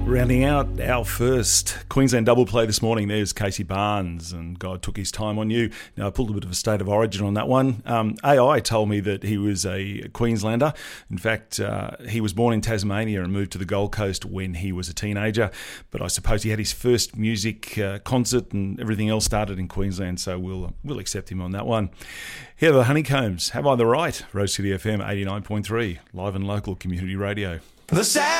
Rounding out our first Queensland double play this morning, there's Casey Barnes and God Took His Time on You. Now, I pulled a bit of a state of origin on that one. AI told me that he was a Queenslander. In fact, he was born in Tasmania and moved to the Gold Coast when he was a teenager. But I suppose he had his first music concert and everything else started in Queensland, so we'll accept him on that one. Here are the Honeycombs. Have I the Right? Rose City FM 89.3, live and local community radio.